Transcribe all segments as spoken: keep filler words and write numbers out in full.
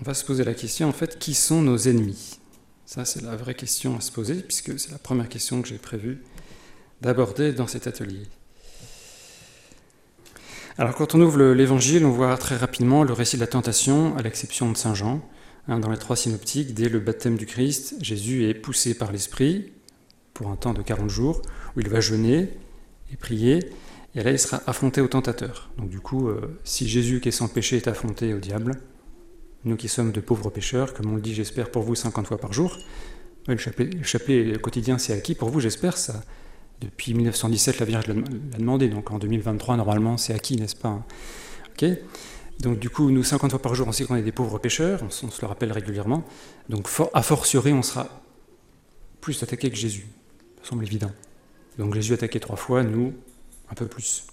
on va se poser la question, en fait, qui sont nos ennemis ? Ça, c'est la vraie question à se poser, puisque c'est la première question que j'ai prévu d'aborder dans cet atelier. Alors, quand on ouvre l'Évangile, on voit très rapidement le récit de la tentation, à l'exception de Saint Jean. Hein, dans les trois synoptiques, dès le baptême du Christ, Jésus est poussé par l'Esprit pour un temps de quarante jours, où il va jeûner et prier, et là, il sera affronté au tentateur. Donc du coup, euh, si Jésus qui est sans péché est affronté au diable, nous qui sommes de pauvres pécheurs, comme on le dit, j'espère pour vous cinquante fois par jour, ouais, le chapelet, le chapelet quotidien, c'est acquis pour vous, j'espère, ça. Depuis mille neuf cent dix-sept, la Vierge l'a demandé, donc en deux mille vingt-trois, normalement, c'est acquis, n'est-ce pas ? Ok ? Donc du coup, nous, cinquante fois par jour, on sait qu'on est des pauvres pécheurs, on, on se le rappelle régulièrement, donc for, a fortiori, on sera plus attaqué que Jésus, ça semble évident. Donc Jésus attaqué trois fois, nous, un peu plus.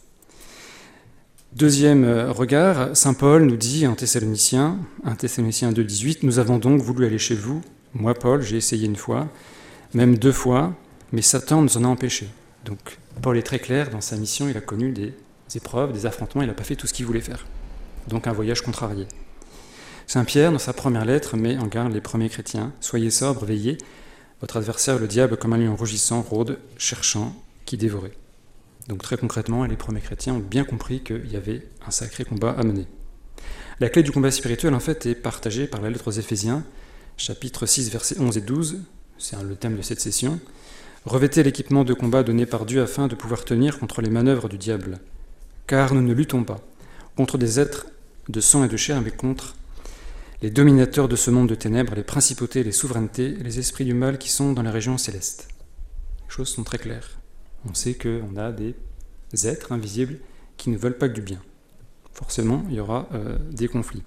Deuxième regard, saint Paul nous dit en Thessaloniciens, un Thessaloniciens deux, dix-huit, « Nous avons donc voulu aller chez vous, moi Paul, j'ai essayé une fois, même deux fois, mais Satan nous en a empêchés. » Donc Paul est très clair dans sa mission, il a connu des épreuves, des affrontements, il n'a pas fait tout ce qu'il voulait faire. Donc un voyage contrarié. Saint Pierre, dans sa première lettre, met en garde les premiers chrétiens, « Soyez sobres, veillez, votre adversaire, le diable, comme un lion rugissant, rôde, cherchant qui dévorer. » Donc très concrètement, les premiers chrétiens ont bien compris qu'il y avait un sacré combat à mener. La clé du combat spirituel, en fait, est partagée par la lettre aux Éphésiens, chapitre six, versets onze et douze, c'est le thème de cette session. « Revêtez l'équipement de combat donné par Dieu afin de pouvoir tenir contre les manœuvres du diable. Car nous ne luttons pas contre des êtres de sang et de chair, mais contre les dominateurs de ce monde de ténèbres, les principautés, les souverainetés, les esprits du mal qui sont dans les régions célestes. » Les choses sont très claires. On sait qu'on a des êtres invisibles qui ne veulent pas que du bien. Forcément, il y aura euh, des conflits.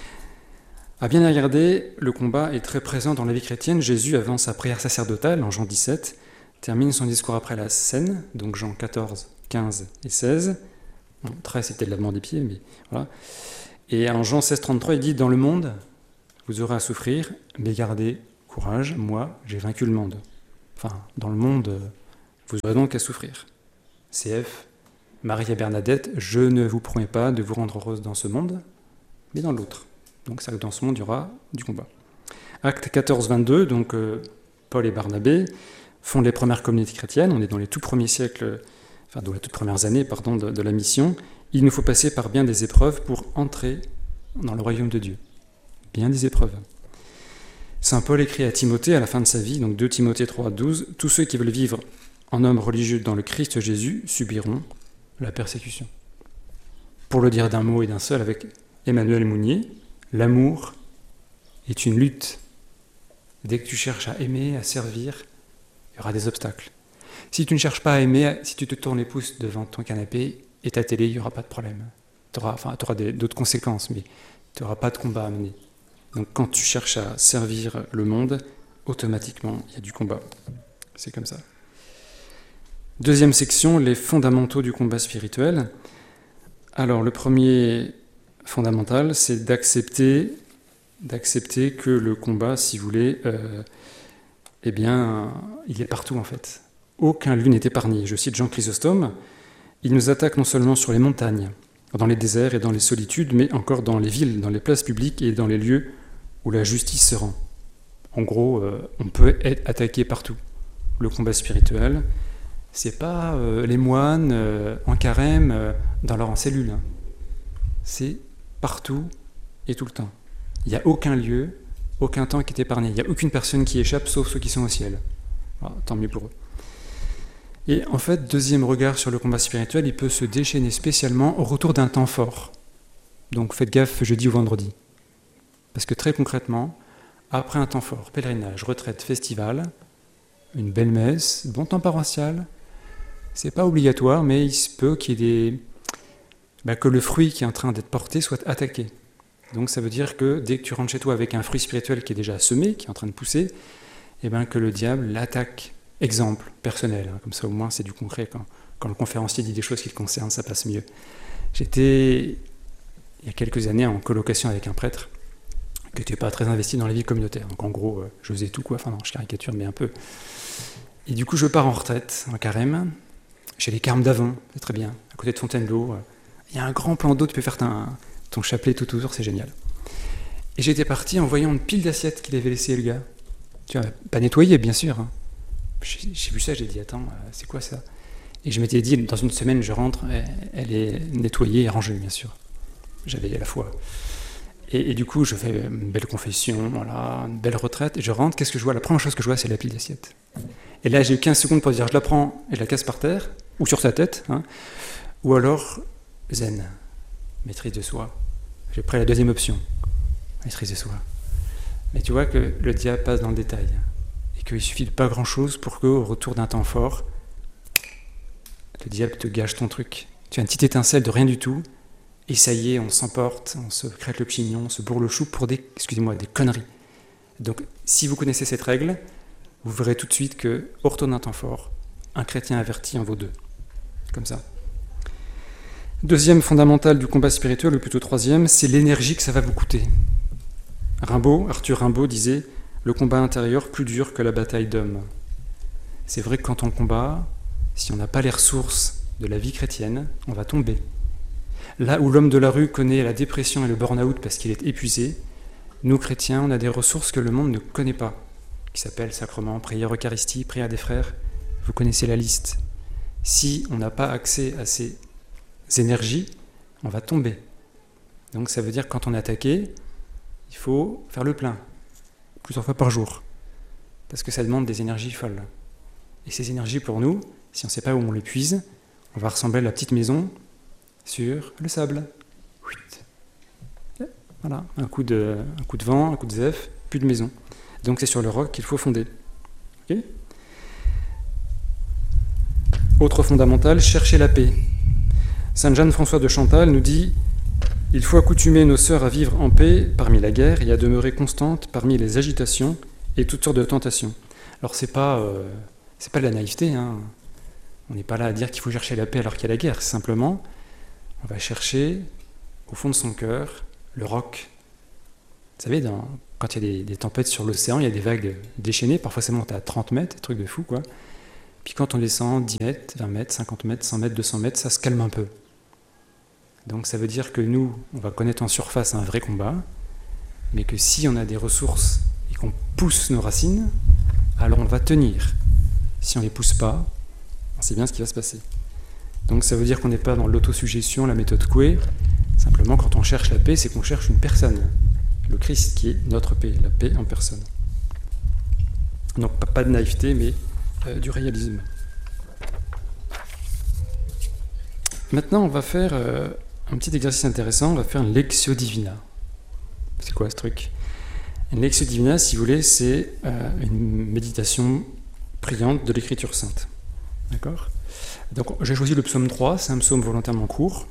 À bien y regarder, le combat est très présent dans la vie chrétienne. Jésus, avant sa prière sacerdotale, en Jean dix-sept, termine son discours après la scène, donc Jean quatorze, quinze et seize. Bon, treize, c'était le lavement des pieds, mais voilà. Et en Jean seize, trente-trois, il dit « Dans le monde, vous aurez à souffrir, mais gardez courage, moi, j'ai vaincu le monde. » Enfin, dans le monde, vous aurez donc à souffrir. C F, Marie et Bernadette, je ne vous promets pas de vous rendre heureuse dans ce monde, mais dans l'autre. Donc ça, dans ce monde, il y aura du combat. Acte quatorze, vingt-deux, donc euh, Paul et Barnabé fondent les premières communautés chrétiennes. On est dans les tout premiers siècles, enfin dans les toutes premières années, pardon, de, de la mission. Il nous faut passer par bien des épreuves pour entrer dans le royaume de Dieu. Bien des épreuves. Saint Paul écrit à Timothée à la fin de sa vie, donc deux Timothée trois, douze, « Tous ceux qui veulent vivre en homme religieux dans le Christ Jésus subiront la persécution. » Pour le dire d'un mot et d'un seul avec Emmanuel Mounier, l'amour est une lutte. Dès que tu cherches à aimer, à servir, il y aura des obstacles. Si tu ne cherches pas à aimer, si tu te tournes les pouces devant ton canapé et ta télé, il n'y aura pas de problème. Tu auras, enfin, tu auras des, d'autres conséquences, mais tu n'auras pas de combat à mener. Donc quand tu cherches à servir le monde, automatiquement, il y a du combat. C'est comme ça. Deuxième section, les fondamentaux du combat spirituel. Alors, le premier fondamental, c'est d'accepter, d'accepter que le combat, si vous voulez, euh, eh bien, il est partout en fait. Aucun lieu n'est épargné. Je cite Jean Chrysostome, il nous attaque non seulement sur les montagnes, dans les déserts et dans les solitudes, mais encore dans les villes, dans les places publiques et dans les lieux où la justice se rend. En gros, euh, on peut être attaqué partout. Le combat spirituel, c'est pas euh, les moines euh, en carême euh, dans leur cellule. Hein. C'est partout et tout le temps. Il n'y a aucun lieu, aucun temps qui est épargné. Il n'y a aucune personne qui échappe, sauf ceux qui sont au ciel. Alors, tant mieux pour eux. Et en fait, deuxième regard sur le combat spirituel, il peut se déchaîner spécialement au retour d'un temps fort. Donc faites gaffe jeudi ou vendredi. Parce que très concrètement, après un temps fort, pèlerinage, retraite, festival, une belle messe, bon temps paroissial, c'est pas obligatoire, mais il se peut qu'il y ait des... bah, que le fruit qui est en train d'être porté soit attaqué. Donc ça veut dire que dès que tu rentres chez toi avec un fruit spirituel qui est déjà semé, qui est en train de pousser, eh ben que le diable l'attaque. Exemple personnel, hein, comme ça au moins c'est du concret. Quand, quand le conférencier dit des choses qui le concernent, ça passe mieux. J'étais, il y a quelques années, en colocation avec un prêtre qui n'était pas très investi dans la vie communautaire. Donc en gros, euh, je faisais tout, quoi. Enfin non, je caricature, mais un peu. Et du coup, je pars en retraite, en carême, chez les Carmes d'Avon, c'est très bien, à côté de Fontainebleau. Il y a un grand plan d'eau, tu peux faire ton, ton chapelet tout autour, c'est génial. Et j'étais parti en voyant une pile d'assiettes qu'il avait laissé le gars. Tu vois, pas nettoyé, bien sûr. Hein. J'ai, j'ai vu ça, j'ai dit, attends, c'est quoi ça? Et je m'étais dit, dans une semaine, je rentre, elle est nettoyée et rangée, bien sûr. J'avais la foi. Et, et du coup, je fais une belle confession, voilà, une belle retraite, et je rentre, qu'est-ce que je vois? La première chose que je vois, c'est la pile d'assiettes. Et là, j'ai eu quinze secondes pour dire, je la prends et je la casse par terre, ou sur sa tête, hein, ou alors, zen, maîtrise de soi. J'ai pris la deuxième option, maîtrise de soi. Mais tu vois que le diable passe dans le détail, et qu'il suffit de pas grand-chose pour qu'au retour d'un temps fort, le diable te gâche ton truc. Tu as une petite étincelle de rien du tout, et ça y est, on s'emporte, on se crête le pignon, on se bourre le chou pour des, excusez-moi, des conneries. Donc, si vous connaissez cette règle, vous verrez tout de suite que, au retour d'un temps fort, un chrétien averti en vaut deux. Comme ça. Deuxième fondamental du combat spirituel, ou plutôt troisième, c'est l'énergie que ça va vous coûter. Rimbaud, Arthur Rimbaud disait « Le combat intérieur plus dur que la bataille d'hommes ». C'est vrai que quand on combat, si on n'a pas les ressources de la vie chrétienne, on va tomber. Là où l'homme de la rue connaît la dépression et le burn-out parce qu'il est épuisé, nous chrétiens, on a des ressources que le monde ne connaît pas, qui s'appellent sacrement, prière Eucharistie, prière des frères. Vous connaissez la liste. Si on n'a pas accès à ces énergies, on va tomber. Donc ça veut dire que quand on est attaqué, il faut faire le plein, plusieurs fois par jour, parce que ça demande des énergies folles. Et ces énergies, pour nous, si on ne sait pas où on les puise, on va ressembler à la petite maison sur le sable. Voilà, un coup de, un coup de vent, un coup de zèph, plus de maison. Donc c'est sur le roc qu'il faut fonder. Okay ? Autre fondamental, chercher la paix. Sainte Jeanne François de Chantal nous dit « Il faut accoutumer nos sœurs à vivre en paix parmi la guerre et à demeurer constantes parmi les agitations et toutes sortes de tentations. » Alors c'est pas, euh, c'est pas de la naïveté, hein. On n'est pas là à dire qu'il faut chercher la paix alors qu'il y a la guerre. Simplement, on va chercher au fond de son cœur le roc. Vous savez, dans, quand il y a des, des tempêtes sur l'océan, il y a des vagues déchaînées, parfois ça monte à trente mètres, des trucs de fou, quoi. Puis quand on descend dix mètres, vingt mètres, cinquante mètres, cent mètres, deux cents mètres, ça se calme un peu. Donc ça veut dire que nous, on va connaître en surface un vrai combat, mais que si on a des ressources et qu'on pousse nos racines, alors on va tenir. Si on ne les pousse pas, on sait bien ce qui va se passer. Donc ça veut dire qu'on n'est pas dans l'autosuggestion, la méthode Coué. Simplement, quand on cherche la paix, c'est qu'on cherche une personne. Le Christ qui est notre paix, la paix en personne. Donc pas de naïveté, mais euh, du réalisme. Maintenant, on va faire euh, un petit exercice intéressant. On va faire une Lectio Divina. C'est quoi ce truc? Une Lectio Divina, si vous voulez, c'est euh, une méditation priante de l'Écriture sainte. D'accord? Donc j'ai choisi le psaume trois, c'est un psaume volontairement court.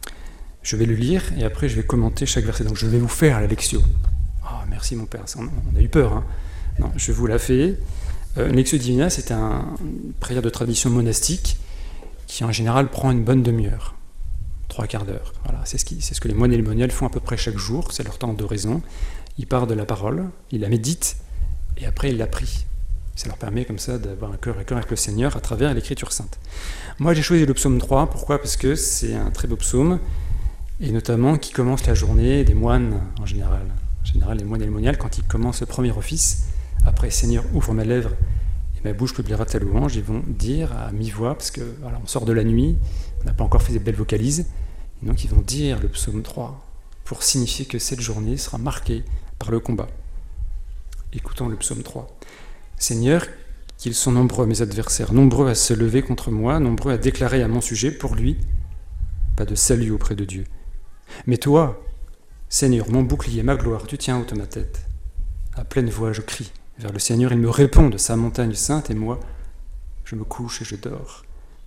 Je vais le lire et après je vais commenter chaque verset. Donc je vais vous faire la Lectio. Ah, oh, merci mon père, on a eu peur. Hein. Non, je vous la fais. Euh, une Lectio Divina, c'est un, une prière de tradition monastique qui en général prend une bonne demi-heure, trois quarts d'heure. Voilà, c'est ce, qui, c'est ce que les moines et les moniales font à peu près chaque jour, c'est leur temps d'oraison. Ils partent de la parole, ils la méditent et après ils la prient. Ça leur permet comme ça d'avoir un cœur à cœur avec le Seigneur à travers l'Écriture sainte. Moi j'ai choisi le psaume trois, pourquoi? Parce que c'est un très beau psaume, et notamment qui commence la journée des moines en général. En général, les moines et les moniales, quand ils commencent le premier office, après « Seigneur, ouvre mes lèvres et ma bouche publiera ta louange », ils vont dire à mi-voix, parce que voilà, on sort de la nuit, on n'a pas encore fait des belles vocalises, et donc ils vont dire le psaume trois, pour signifier que cette journée sera marquée par le combat. Écoutons le psaume trois. « Seigneur, qu'ils sont nombreux mes adversaires, nombreux à se lever contre moi, nombreux à déclarer à mon sujet, pour lui, pas de salut auprès de Dieu. Mais toi, Seigneur, mon bouclier, ma gloire, tu tiens haute ma tête. À pleine voix, je crie vers le Seigneur, il me répond de sa montagne sainte, et moi, je me couche et je dors.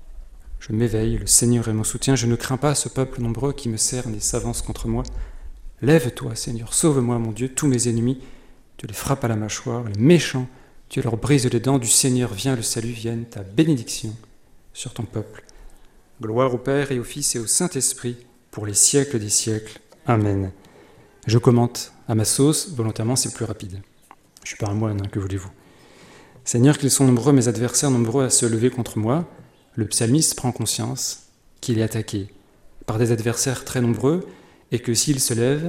Je m'éveille, le Seigneur est mon soutien, je ne crains pas ce peuple nombreux qui me cerne et s'avance contre moi. Lève-toi, Seigneur, sauve-moi, mon Dieu, tous mes ennemis, tu les frappes à la mâchoire, les méchants, tu leur brises les dents, du Seigneur vient le salut, vienne ta bénédiction sur ton peuple. Gloire au Père et au Fils et au Saint-Esprit, pour les siècles des siècles. Amen. Je commente à ma sauce, volontairement c'est plus rapide. Je ne suis pas un moine, hein, que voulez-vous. Seigneur, qu'ils sont nombreux mes adversaires, nombreux à se lever contre moi, le psalmiste prend conscience qu'il est attaqué par des adversaires très nombreux et que s'il se lève,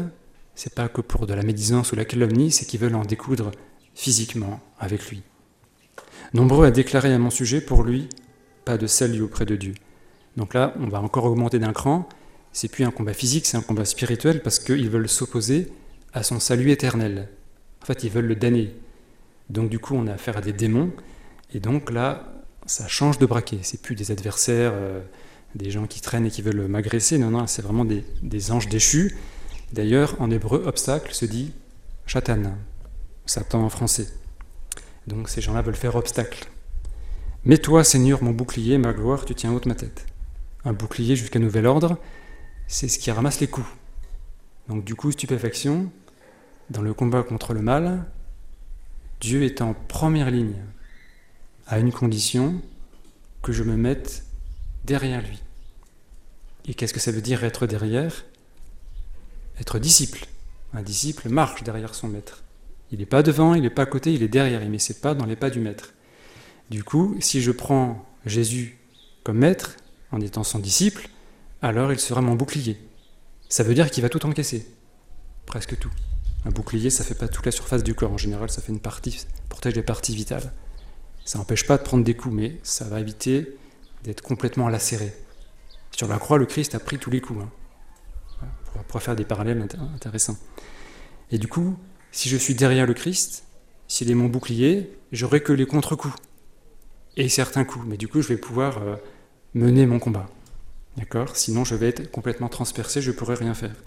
c'est pas que pour de la médisance ou la calomnie, c'est qu'ils veulent en découdre physiquement avec lui. Nombreux à déclarer à mon sujet, pour lui, pas de salut auprès de Dieu. Donc là, on va encore augmenter d'un cran, c'est plus un combat physique, c'est un combat spirituel, parce qu'ils veulent s'opposer à son salut éternel. En fait, ils veulent le damner. Donc du coup, on a affaire à des démons, et donc là, ça change de braquet. C'est plus des adversaires, euh, des gens qui traînent et qui veulent m'agresser, non, non, c'est vraiment des, des anges déchus. D'ailleurs, en hébreu, obstacle se dit Shatan, Satan en français. Donc ces gens-là veulent faire obstacle. Mais toi, Seigneur, mon bouclier, ma gloire, tu tiens haute ma tête. Un bouclier jusqu'à nouvel ordre, c'est ce qui ramasse les coups. Donc du coup, stupéfaction, dans le combat contre le mal, Dieu est en première ligne, à une condition, que je me mette derrière lui. Et qu'est-ce que ça veut dire être derrière ? Être disciple. Un disciple marche derrière son maître. Il n'est pas devant, il n'est pas à côté, il est derrière, il met ses pas dans les pas du maître. Du coup, si je prends Jésus comme maître, en étant son disciple, alors il sera mon bouclier. Ça veut dire qu'il va tout encaisser, presque tout. Un bouclier, ça ne fait pas toute la surface du corps, en général, ça fait une partie, ça protège les parties vitales. Ça n'empêche pas de prendre des coups, mais ça va éviter d'être complètement lacéré. Sur la croix, le Christ a pris tous les coups. Hein. On pourra faire des parallèles intéressants. Et du coup, si je suis derrière le Christ, s'il est mon bouclier, j'aurai que les contre-coups et certains coups. Mais du coup, je vais pouvoir euh, mener mon combat. D'accord ? Sinon, je vais être complètement transpercé, je ne pourrai rien faire.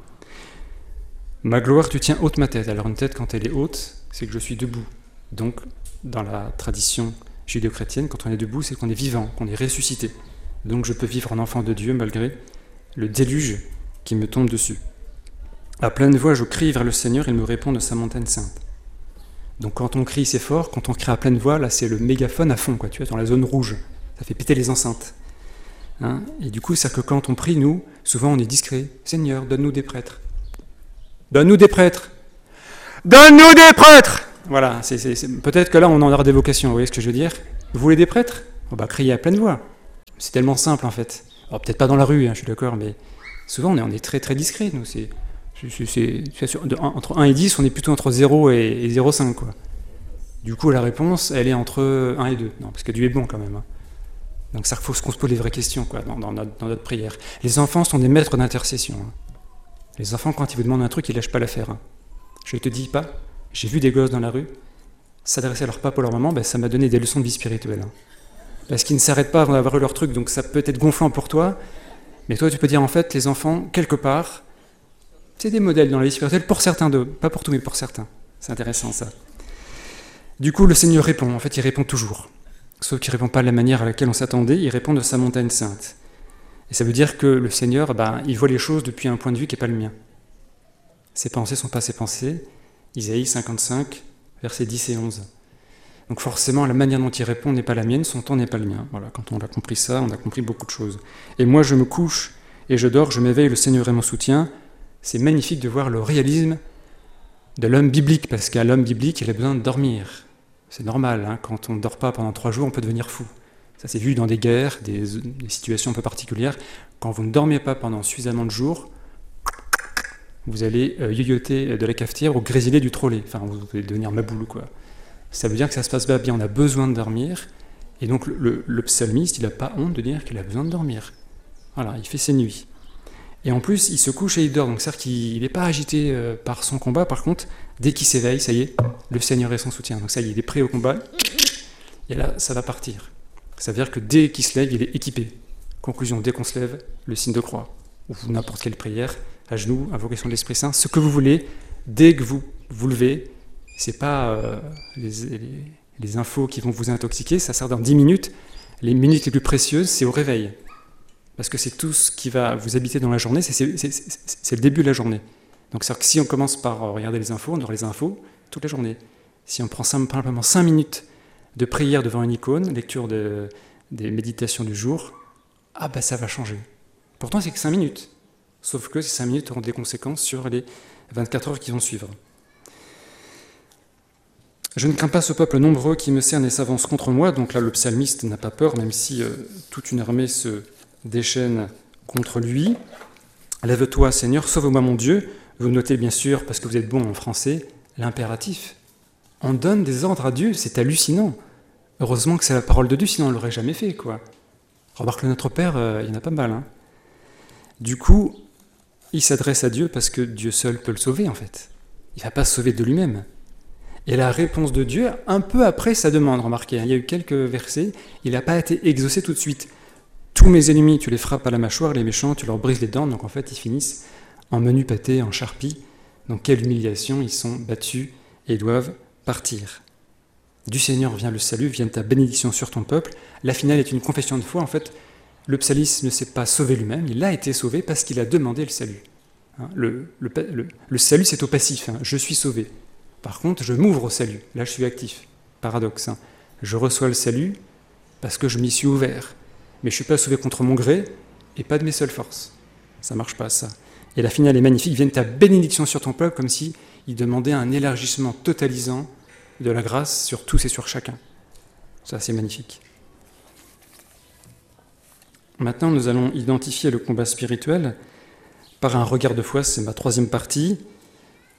Ma gloire, tu tiens haute ma tête. Alors une tête, quand elle est haute, c'est que je suis debout. Donc, dans la tradition judéo-chrétienne, quand on est debout, c'est qu'on est vivant, qu'on est ressuscité. Donc je peux vivre en enfant de Dieu malgré le déluge qui me tombe dessus. À pleine voix, je crie vers le Seigneur, il me répond de sa montagne sainte. Donc quand on crie, c'est fort. Quand on crie à pleine voix, là, c'est le mégaphone à fond, quoi. Tu vois, dans la zone rouge. Ça fait péter les enceintes. Hein, et du coup, c'est que quand on prie, nous, souvent on est discret. Seigneur, donne-nous des prêtres. Donne-nous des prêtres. Donne-nous des prêtres. Voilà, c'est, c'est, c'est... peut-être que là, on en aura des vocations. Vous voyez ce que je veux dire ? Vous voulez des prêtres ? On va crier à pleine voix. C'est tellement simple, en fait. Alors, peut-être pas dans la rue, hein, je suis d'accord, mais souvent, on est, on est très, très discret, nous. C'est, c'est, c'est, c'est sûr, de, entre un et dix, on est plutôt entre zéro et, et zéro virgule cinq, quoi. Du coup, la réponse, elle est entre un et deux. Non, parce que Dieu est bon, quand même. Hein. Donc, ça, il faut qu'on se pose les vraies questions, quoi, dans, dans, notre, dans notre prière. Les enfants sont des maîtres d'intercession. Hein. Les enfants, quand ils vous demandent un truc, ils ne lâchent pas l'affaire. Hein. Je ne te dis pas, j'ai vu des gosses dans la rue s'adresser à leur papa ou leur maman, ben, ça m'a donné des leçons de vie spirituelle. Hein. Parce qu'ils ne s'arrêtent pas avant d'avoir eu leur truc, donc ça peut être gonflant pour toi, mais toi tu peux dire en fait, les enfants, quelque part, c'est des modèles dans la vie spirituelle, pour certains d'eux, pas pour tous, mais pour certains. C'est intéressant ça. Du coup, le Seigneur répond, en fait il répond toujours. Sauf qu'il ne répond pas de la manière à laquelle on s'attendait, il répond de sa montagne sainte. Et ça veut dire que le Seigneur, ben, il voit les choses depuis un point de vue qui n'est pas le mien. Ses pensées ne sont pas ses pensées. Isaïe cinquante-cinq, versets dix et onze. Donc forcément, la manière dont il répond n'est pas la mienne, son temps n'est pas le mien. Voilà, quand on a compris ça, on a compris beaucoup de choses. Et moi, je me couche et je dors, je m'éveille, le Seigneur est mon soutien. C'est magnifique de voir le réalisme de l'homme biblique, parce qu'à l'homme biblique, il a besoin de dormir. C'est normal, hein, quand on ne dort pas pendant trois jours, on peut devenir fou. Ça s'est vu dans des guerres, des, des situations un peu particulières. Quand vous ne dormez pas pendant suffisamment de jours, vous allez euh, yoyoter de la cafetière ou grésiller du trolley. Enfin, vous allez devenir maboulou, quoi. Ça veut dire que ça se passe pas bien, on a besoin de dormir. Et donc, le, le, le psalmiste, il n'a pas honte de dire qu'il a besoin de dormir. Voilà, il fait ses nuits. Et en plus, il se couche et il dort. Donc, c'est-à-dire qu'il n'est pas agité euh, par son combat. Par contre, dès qu'il s'éveille, ça y est, le Seigneur est son soutien. Donc, ça y est, il est prêt au combat. Et là, ça va partir. Ça veut dire que dès qu'il se lève, il est équipé. Conclusion, dès qu'on se lève, le signe de croix. Ou n'importe quelle prière, à genoux, invocation de l'Esprit Saint, ce que vous voulez, dès que vous vous levez, c'est pas euh, les, les, les infos qui vont vous intoxiquer, ça sert dans dix minutes. Les minutes les plus précieuses, c'est au réveil. Parce que c'est tout ce qui va vous habiter dans la journée, c'est, c'est, c'est, c'est, c'est le début de la journée. Donc c'est-à-dire que si on commence par regarder les infos, on aura les infos toute la journée. Si on prend simplement cinq minutes de prière devant une icône, lecture de, des méditations du jour, ah ben ça va changer. Pourtant c'est que cinq minutes. Sauf que ces cinq minutes auront des conséquences sur les vingt-quatre heures qui vont suivre. Je ne crains pas ce peuple nombreux qui me cerne et s'avance contre moi. Donc là, le psalmiste n'a pas peur, même si euh, toute une armée se déchaîne contre lui. Lève-toi, Seigneur, sauve-moi mon Dieu. Vous notez bien sûr, parce que vous êtes bon en français, l'impératif. On donne des ordres à Dieu, c'est hallucinant. Heureusement que c'est la parole de Dieu, sinon on ne l'aurait jamais fait, quoi. Remarque le Notre Père, euh, il y en a pas mal. Hein. Du coup, il s'adresse à Dieu parce que Dieu seul peut le sauver, en fait. Il ne va pas se sauver de lui-même. Et la réponse de Dieu, un peu après sa demande, remarquez, hein, il y a eu quelques versets, il n'a pas été exaucé tout de suite. Tous mes ennemis, tu les frappes à la mâchoire, les méchants, tu leur brises les dents, donc en fait, ils finissent en menu pâté, en charpie. Donc quelle humiliation, ils sont battus et doivent partir. Du Seigneur vient le salut, vient ta bénédiction sur ton peuple. La finale est une confession de foi. En fait, le psalmiste ne s'est pas sauvé lui-même, il a été sauvé parce qu'il a demandé le salut. Hein, le, le, le, le salut, c'est au passif. Hein, je suis sauvé. Par contre, je m'ouvre au salut. Là, je suis actif. Paradoxe. Hein. Je reçois le salut parce que je m'y suis ouvert. Mais je ne suis pas sauvé contre mon gré et pas de mes seules forces. Ça ne marche pas, ça. Et la finale est magnifique. Vienne ta bénédiction sur ton peuple, comme s'il demandait un élargissement totalisant de la grâce sur tous et sur chacun. Ça, c'est magnifique. Maintenant, nous allons identifier le combat spirituel par un regard de foi. C'est ma troisième partie. Pourquoi ?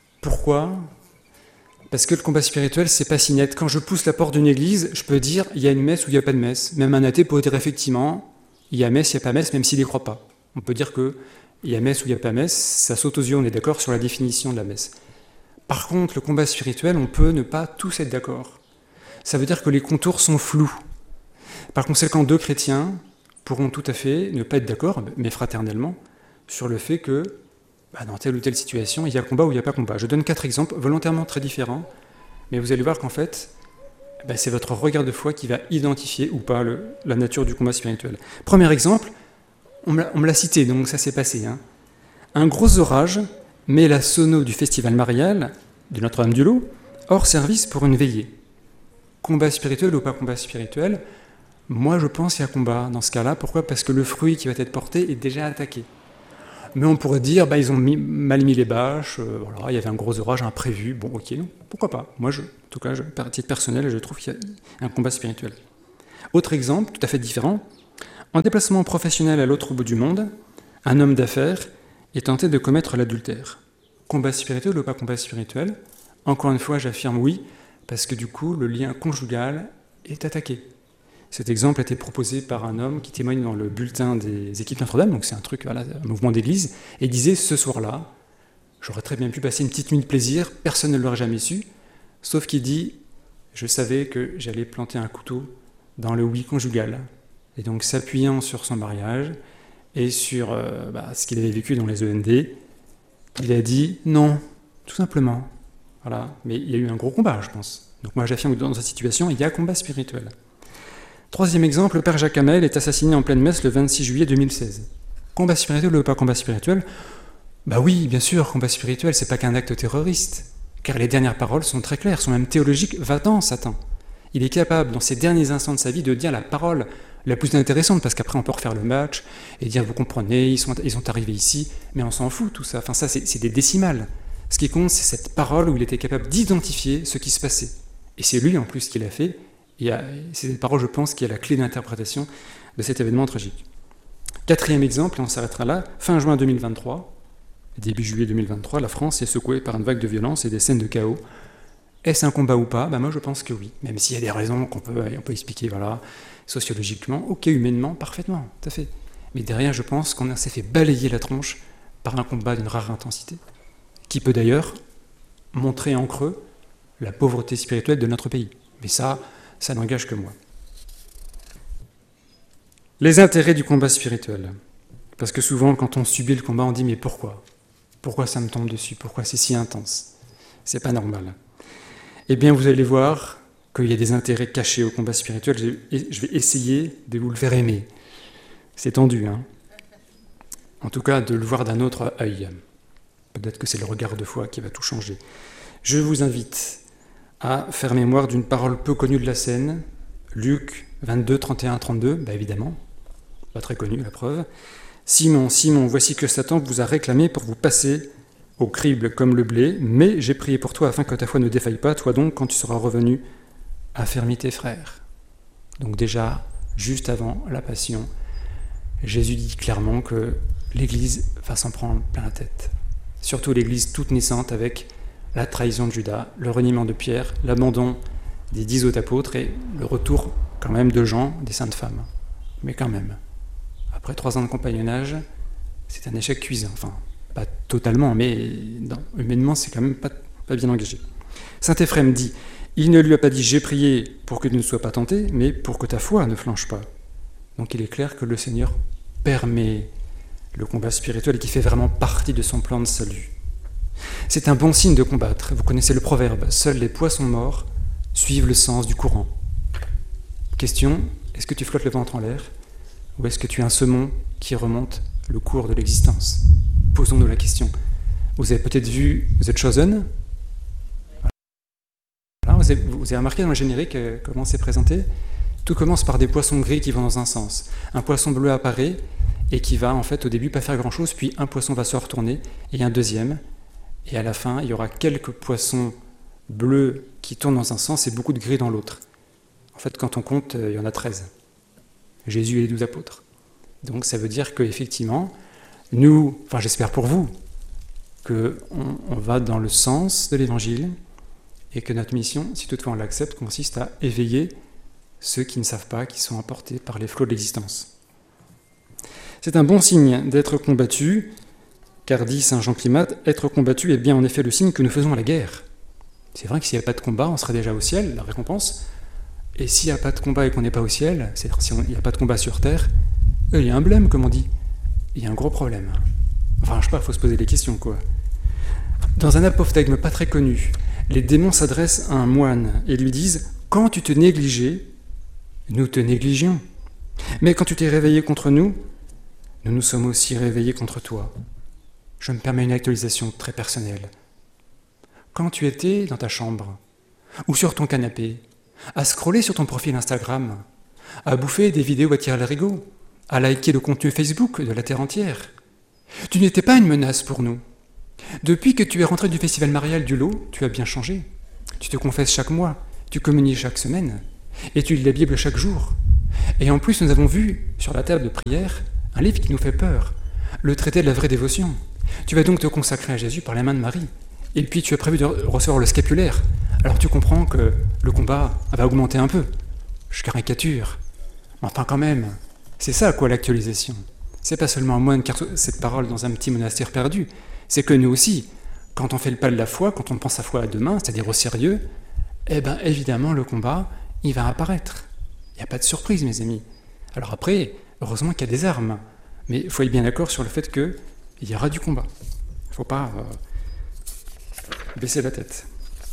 Parce que le combat spirituel, c'est pas si net. Quand je pousse la porte d'une église, je peux dire il y a une messe ou il n'y a pas de messe. Même un athée peut dire effectivement il y a messe, il n'y a pas messe, même s'il n'y croit pas. On peut dire que il y a messe ou il n'y a pas messe, ça saute aux yeux, on est d'accord sur la définition de la messe. Par contre, le combat spirituel, on peut ne pas tous être d'accord. Ça veut dire que les contours sont flous. Par conséquent, deux chrétiens pourront tout à fait ne pas être d'accord, mais fraternellement, sur le fait que bah, dans telle ou telle situation, il y a combat ou il n'y a pas combat. Je donne quatre exemples, volontairement très différents, mais vous allez voir qu'en fait, bah, c'est votre regard de foi qui va identifier ou pas le, la nature du combat spirituel. Premier exemple, on me l'a, on me l'a cité, donc ça s'est passé. Hein. Un gros orage met la sono du festival marial de Notre-Dame-du-Lot hors service pour une veillée. Combat spirituel ou pas combat spirituel ? Moi, je pense qu'il y a combat dans ce cas-là. Pourquoi ? Parce que le fruit qui va être porté est déjà attaqué. Mais on pourrait dire, bah, ils ont mis, mal mis les bâches, euh, voilà, il y avait un gros orage imprévu. Bon, ok, non, pourquoi pas ? Moi, je, en tout cas, je, par titre personnel, je trouve qu'il y a un combat spirituel. Autre exemple, tout à fait différent. En déplacement professionnel à l'autre bout du monde, un homme d'affaires est tenté de commettre l'adultère. Combat spirituel ou pas combat spirituel ? Encore une fois, j'affirme oui, parce que du coup, le lien conjugal est attaqué. Cet exemple a été proposé par un homme qui témoigne dans le bulletin des équipes Notre-Dame, donc c'est un truc, voilà, un mouvement d'église, et il disait, ce soir-là, j'aurais très bien pu passer une petite nuit de plaisir, personne ne l'aurait jamais su, sauf qu'il dit, je savais que j'allais planter un couteau dans le oui conjugal. Et donc, s'appuyant sur son mariage et sur euh, bah, ce qu'il avait vécu dans les E N D, il a dit non, tout simplement. Voilà. Mais il y a eu un gros combat, je pense. Donc moi, j'affirme que dans cette situation, il y a combat spirituel. Troisième exemple, le père Jacques Hamel est assassiné en pleine messe le vingt-six juillet deux mille seize. Combat spirituel ou pas combat spirituel ? Bah oui, bien sûr, combat spirituel, c'est pas qu'un acte terroriste. Car les dernières paroles sont très claires, sont même théologiques. Va-t'en, Satan. Il est capable, dans ces derniers instants de sa vie, de dire la parole la plus intéressante, parce qu'après on peut refaire le match et dire, vous comprenez, ils sont, ils sont arrivés ici, mais on s'en fout tout ça. Enfin ça, c'est, c'est des décimales. Ce qui compte, c'est cette parole où il était capable d'identifier ce qui se passait. Et c'est lui, en plus, qui l'a fait. Et c'est cette parole, je pense, qui est la clé d'interprétation de cet événement tragique. Quatrième exemple, et on s'arrêtera là, fin juin deux mille vingt-trois, début juillet deux mille vingt-trois, la France est secouée par une vague de violence et des scènes de chaos. Est-ce un combat ou pas ? Ben moi, je pense que oui, même s'il y a des raisons qu'on peut, on peut expliquer, voilà, sociologiquement, ok, humainement, parfaitement, tout à fait. Mais derrière, je pense qu'on s'est fait balayer la tronche par un combat d'une rare intensité, qui peut d'ailleurs montrer en creux la pauvreté spirituelle de notre pays. Mais ça, ça n'engage que moi. Les intérêts du combat spirituel. Parce que souvent, quand on subit le combat, on dit « mais pourquoi ? Pourquoi ça me tombe dessus ? Pourquoi c'est si intense ? C'est pas normal. » Eh bien, vous allez voir qu'il y a des intérêts cachés au combat spirituel. Je vais essayer de vous le faire aimer. C'est tendu, hein ? En tout cas, de le voir d'un autre œil. Peut-être que c'est le regard de foi qui va tout changer. Je vous invite à faire mémoire d'une parole peu connue de la scène, Luc vingt-deux, trente et un, trente-deux, bah évidemment, pas très connue, la preuve. « Simon, Simon, voici que Satan vous a réclamé pour vous passer au crible comme le blé, mais j'ai prié pour toi afin que ta foi ne défaille pas, toi donc, quand tu seras revenu, affermis tes frères. » Donc déjà, juste avant la Passion, Jésus dit clairement que l'Église va s'en prendre plein la tête. surtout l'Église toute naissante avec la trahison de Judas, le reniement de Pierre, l'abandon des dix autres apôtres et le retour quand même de Jean, des saintes femmes. Mais quand même, après trois ans de compagnonnage, c'est un échec cuisant. Enfin, pas totalement, mais non, humainement, c'est quand même pas, pas bien engagé. Saint Éphrem dit, il ne lui a pas dit « j'ai prié pour que tu ne sois pas tenté », mais pour que ta foi ne flanche pas. Donc il est clair que le Seigneur permet le combat spirituel et qui fait vraiment partie de son plan de salut. C'est un bon signe de combattre. Vous connaissez le proverbe, seuls les poissons morts suivent le sens du courant. Question, est-ce que tu flottes le ventre en l'air ou est-ce que tu es un saumon qui remonte le cours de l'existence? Posons-nous la question. Vous avez peut-être vu The Chosen. Voilà, vous, avez, vous avez remarqué dans le générique euh, comment c'est présenté. Tout commence par des poissons gris qui vont dans un sens. Un poisson bleu apparaît et qui va en fait au début pas faire grand-chose, puis un poisson va se retourner et un deuxième. Et à la fin, il y aura quelques poissons bleus qui tournent dans un sens et beaucoup de gris dans l'autre. En fait, quand on compte, il y en a treize. Jésus et les douze apôtres. Donc ça veut dire qu'effectivement, nous, enfin j'espère pour vous, qu'on on va dans le sens de l'Évangile et que notre mission, si toutefois on l'accepte, consiste à éveiller ceux qui ne savent pas, qui sont emportés par les flots de l'existence. C'est un bon signe d'être combattu, car dit saint Jean Climate, être combattu est bien en effet le signe que nous faisons la guerre. C'est vrai que s'il n'y a pas de combat, on serait déjà au ciel, la récompense. Et s'il n'y a pas de combat et qu'on n'est pas au ciel, c'est-à-dire s'il n'y a pas de combat sur terre, il y a un blême, comme on dit. Il y a un gros problème. Enfin, je sais pas, il faut se poser des questions, quoi. Dans un apophthegme pas très connu, les démons s'adressent à un moine et lui disent « Quand tu te négligeais, nous te négligions. Mais quand tu t'es réveillé contre nous, nous nous sommes aussi réveillés contre toi. » Je me permets une actualisation très personnelle. Quand tu étais dans ta chambre, ou sur ton canapé, à scroller sur ton profil Instagram, à bouffer des vidéos à tirer l'arigot, à liker le contenu Facebook de la Terre entière, tu n'étais pas une menace pour nous. Depuis que tu es rentré du festival marial du Lot, tu as bien changé. Tu te confesses chaque mois, tu communies chaque semaine, et tu lis la Bible chaque jour. Et en plus, nous avons vu, sur la table de prière, un livre qui nous fait peur, le traité de la vraie dévotion. Tu vas donc te consacrer à Jésus par la main de Marie. Et puis tu as prévu de recevoir le scapulaire. Alors tu comprends que le combat va augmenter un peu. Je caricature. Enfin quand même, c'est ça quoi l'actualisation. C'est pas seulement un moine qui reçoit cette parole dans un petit monastère perdu. C'est que nous aussi, quand on fait le pas de la foi, quand on pense à foi à deux mains, c'est-à-dire au sérieux, eh bien évidemment le combat, il va apparaître. Il n'y a pas de surprise mes amis. Alors après, heureusement qu'il y a des armes. Mais il faut être bien d'accord sur le fait qu'il y aura du combat. Il ne faut pas euh, baisser la tête.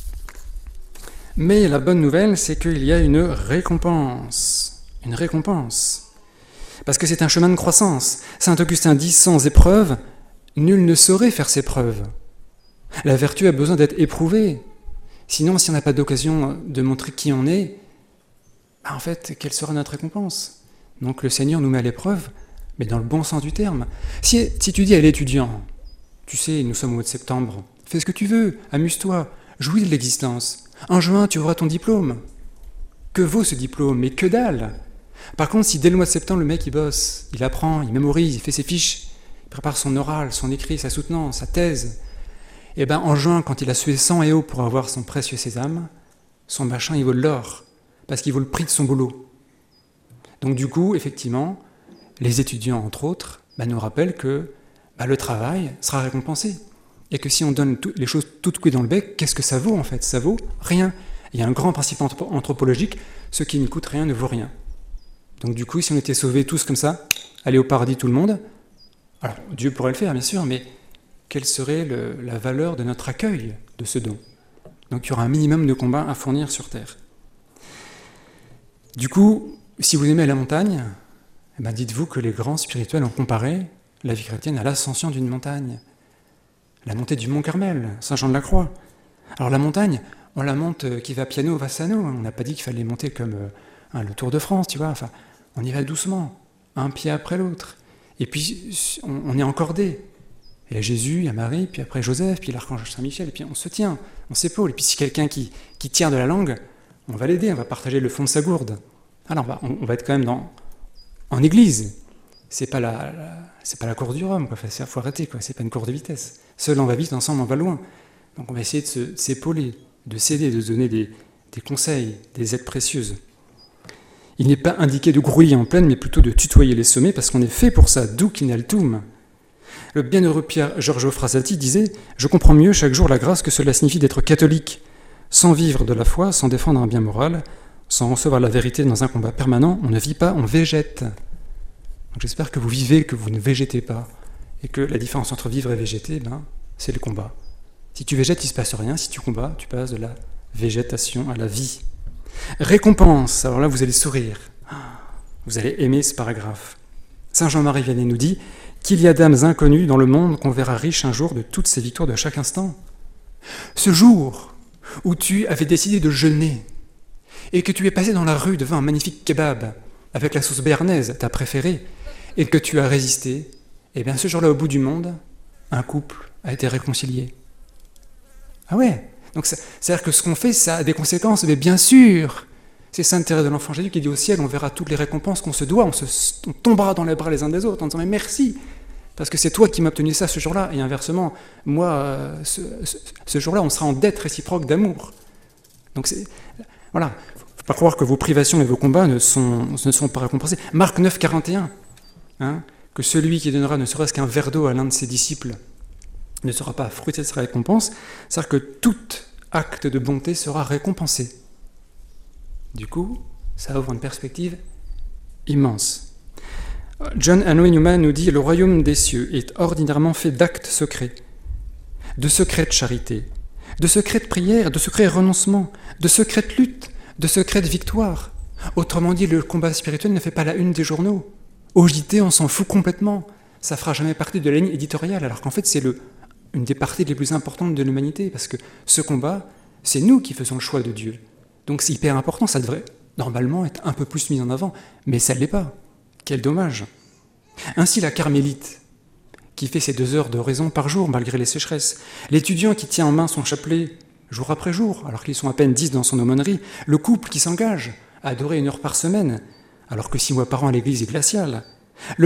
Mais la bonne nouvelle, c'est qu'il y a une récompense. Une récompense. Parce que c'est un chemin de croissance. Saint Augustin dit, sans épreuve, nul ne saurait faire ses preuves. La vertu a besoin d'être éprouvée. Sinon, si on n'a pas d'occasion de montrer qui on est, bah en fait, quelle sera notre récompense? Donc le Seigneur nous met à l'épreuve, mais dans le bon sens du terme. Si, si tu dis à l'étudiant, tu sais, nous sommes au mois de septembre, fais ce que tu veux, amuse-toi, jouis de l'existence. En juin, tu auras ton diplôme. Que vaut ce diplôme? Mais que dalle! Par contre, si dès le mois de septembre, le mec, il bosse, il apprend, il mémorise, il fait ses fiches, il prépare son oral, son écrit, sa soutenance, sa thèse, et bien en juin, quand il a sué sang et eau pour avoir son précieux sésame, son machin, il vaut de l'or, parce qu'il vaut le prix de son boulot. Donc du coup, effectivement, les étudiants, entre autres, bah, nous rappellent que bah, le travail sera récompensé. Et que si on donne tout, les choses toutes cuites dans le bec, qu'est-ce que ça vaut en fait? Ça vaut rien. Il y a un grand principe anthropologique, ce qui ne coûte rien ne vaut rien. Donc du coup, si on était sauvés tous comme ça, aller au paradis tout le monde, alors Dieu pourrait le faire bien sûr, mais quelle serait le, la valeur de notre accueil de ce don? Donc il y aura un minimum de combat à fournir sur Terre. Du coup, si vous aimez la montagne, eh ben dites-vous que les grands spirituels ont comparé la vie chrétienne à l'ascension d'une montagne. La montée du Mont Carmel, Saint-Jean-de-la-Croix. Alors la montagne, on la monte qui va piano, va sano. On n'a pas dit qu'il fallait monter comme euh, hein, le Tour de France, tu vois. Enfin, on y va doucement, un pied après l'autre. Et puis, on, on est encordé. Il y a Jésus, il y a Marie, puis après Joseph, puis l'archange Saint-Michel, et puis on se tient, on s'épaule. Et puis si quelqu'un qui, qui tire de la langue, on va l'aider, on va partager le fond de sa gourde. Alors on va, on va être quand même dans, en église. c'est pas la, la c'est pas la course du Rhum, quoi. Il faut arrêter, quoi. C'est pas une course de vitesse. Seul on va vite, ensemble on va loin. Donc on va essayer de, se, de s'épauler, de s'aider, de se donner des, des conseils, des aides précieuses. Il n'est pas indiqué de grouiller en plaine, mais plutôt de tutoyer les sommets, parce qu'on est fait pour ça, duc in altum. Le bienheureux Pierre Giorgio Frassati disait « Je comprends mieux chaque jour la grâce que cela signifie d'être catholique, sans vivre de la foi, sans défendre un bien moral, sans recevoir la vérité dans un combat permanent, on ne vit pas, on végète. » Donc j'espère que vous vivez, que vous ne végétez pas, et que la différence entre vivre et végéter, ben, c'est le combat. Si tu végètes, il ne se passe rien. Si tu combats, tu passes de la végétation à la vie. Récompense. Alors là, vous allez sourire. Vous allez aimer ce paragraphe. Saint Jean-Marie Vianney nous dit qu'il y a d'âmes inconnues dans le monde qu'on verra riche un jour de toutes ces victoires de chaque instant. Ce jour où tu avais décidé de jeûner et que tu es passé dans la rue devant un magnifique kebab avec la sauce béarnaise, ta préférée, et que tu as résisté, eh bien ce jour-là, au bout du monde, un couple a été réconcilié. Ah ouais, donc ça, c'est-à-dire que ce qu'on fait, ça a des conséquences, mais bien sûr, c'est Sainte Thérèse de l'Enfant Jésus qui dit au ciel, on verra toutes les récompenses qu'on se doit, on, se, on tombera dans les bras les uns des autres en disant mais merci, parce que c'est toi qui m'as obtenu ça ce jour-là, et inversement, moi, euh, ce, ce, ce jour-là, on sera en dette réciproque d'amour. Donc c'est, voilà, il ne faut pas croire que vos privations et vos combats ne sont, ne sont pas récompensés. Marc neuf, quarante et un, hein, que celui qui donnera ne serait-ce qu'un verre d'eau à l'un de ses disciples ne sera pas fruité de sa récompense, c'est-à-dire que tout acte de bonté sera récompensé. Du coup, ça ouvre une perspective immense. John Henry Newman nous dit « Le royaume des cieux est ordinairement fait d'actes secrets, de secrets de charité, de secrets de prière, de secrets de renoncement, de secrets de lutte, de secrets de victoire. Autrement dit, le combat spirituel ne fait pas la une des journaux. Au J T, on s'en fout complètement. Ça fera jamais partie de la ligne éditoriale, alors qu'en fait, c'est le, une des parties les plus importantes de l'humanité, parce que ce combat, c'est nous qui faisons le choix de Dieu. Donc c'est hyper important, ça devrait normalement être un peu plus mis en avant, mais ça ne l'est pas. Quel dommage. Ainsi la carmélite, qui fait ses deux heures d'oraison par jour malgré les sécheresses, l'étudiant qui tient en main son chapelet jour après jour, alors qu'ils sont à peine dix dans son aumônerie, le couple qui s'engage à adorer une heure par semaine, alors que six mois par an à l'église est glaciale,